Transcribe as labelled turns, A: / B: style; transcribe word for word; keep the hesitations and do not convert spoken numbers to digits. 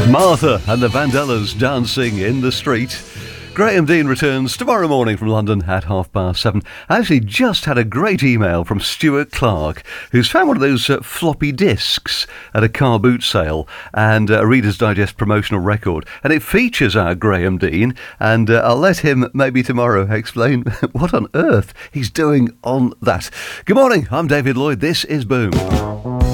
A: Martha and the Vandellas dancing in the street. Graham Dean returns tomorrow morning from London at half past seven. I actually just had a great email from Stuart Clark, who's found one of those uh, floppy discs at a car boot sale and uh, a Reader's Digest promotional record. And it features our Graham Dean, and uh, I'll let him maybe tomorrow explain what on earth he's doing on that. Good morning, I'm David Lloyd. This is Boom.